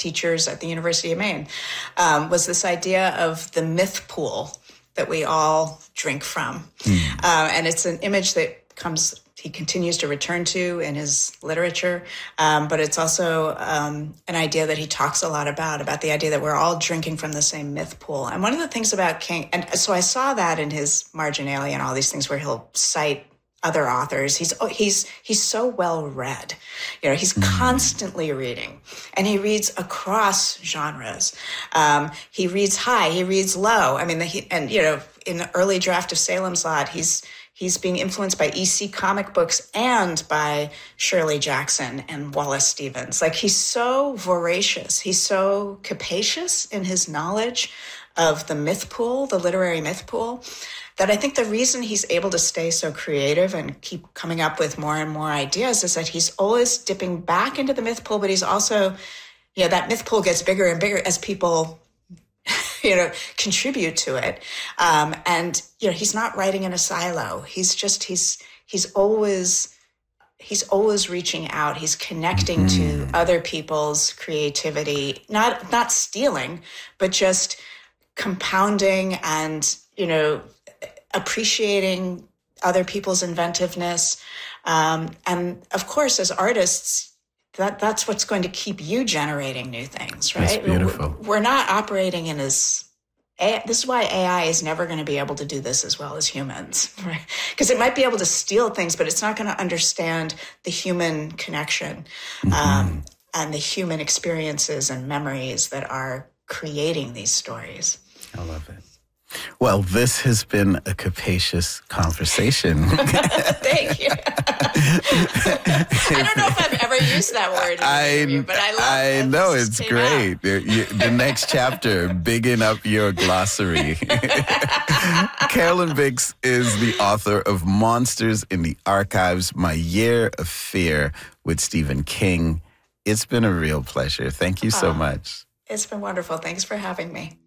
teachers at the University of Maine, was this idea of the myth pool that we all drink from. And it's an image that he continues to return to in his literature, but it's also an idea that he talks a lot about the idea that we're all drinking from the same myth pool. And one of the things about King, and so I saw that in his Marginalia and all these things where he'll cite other authors. He's so well read. He's constantly reading, and he reads across genres. He reads high, he reads low. I mean, in the early draft of Salem's Lot, he's being influenced by EC comic books and by Shirley Jackson and Wallace Stevens. Like, he's so voracious. He's so capacious in his knowledge of the myth pool, the literary myth pool, that I think the reason he's able to stay so creative and keep coming up with more and more ideas is that he's always dipping back into the myth pool, but he's also, that myth pool gets bigger and bigger as people contribute to it. And he's not writing in a silo. He's always reaching out. He's connecting to other people's creativity, not stealing, but just compounding and, appreciating other people's inventiveness. And of course, as artists, that's what's going to keep you generating new things, right? That's beautiful. We're not operating in this is why AI is never going to be able to do this as well as humans, right? Because it might be able to steal things, but it's not going to understand the human connection and the human experiences and memories that are creating these stories. I love it. Well, this has been a capacious conversation. Thank you. I don't know if I've ever used that word in an interview, but I love it. I know, it's great. The next chapter, bigging up your glossary. Carolyn Bix is the author of Monsters in the Archives, My Year of Fear with Stephen King. It's been a real pleasure. Thank you so much. It's been wonderful. Thanks for having me.